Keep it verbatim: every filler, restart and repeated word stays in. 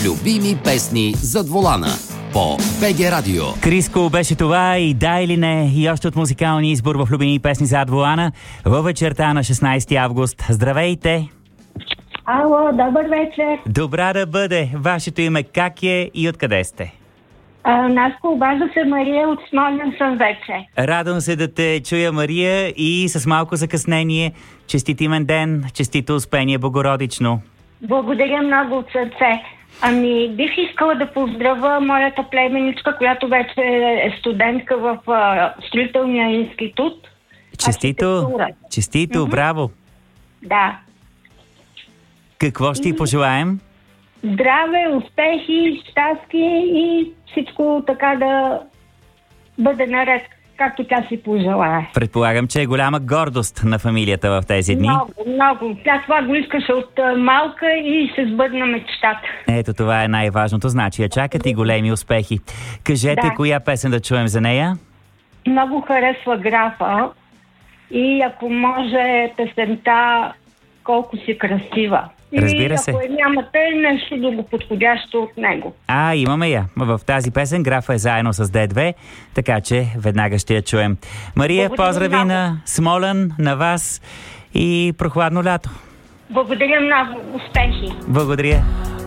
Любими песни зад волана по БГ Радио. Криско беше това и да или не, и още от музикалния избор в любими песни зад волана във вечерта на шестнайсети август. Здравейте! Ало, добър вечер! Добра да бъде! Вашето име как е и откъде сте? А, Наско, обажда се Мария, от Смолян съм вече. Радвам се да те чуя, Мария, и с малко закъснение. Честит имен ден, честито успение Богородично. Благодаря много от сърце. Ами, бих искала да поздравя моята племеничка, която вече е студентка в а, строителния институт. Честито, честито, mm-hmm. Браво! Да. Какво ще ти пожелаем? Здраве, успехи, щастие и всичко така да бъде наред, както тя си пожелае. Предполагам, че е голяма гордост на фамилията в тези дни. Много, много. Тя това го искаше от а, малка и се сбъдна мечтата. Ето, това е най-важното. Значи, я чакат и големи успехи. Кажете, да. Коя песен да чуем за нея? Много харесва графа и ако може песента Колко си красива. Разбира се. И ако нямате нещо друго подходящо от него. А, имаме я. В тази песен графа е заедно с Д две, така че веднага ще я чуем. Мария, благодаря, поздрави много на Смолян, на вас и прохладно лято. Благодаря много. Успехи. Благодаря.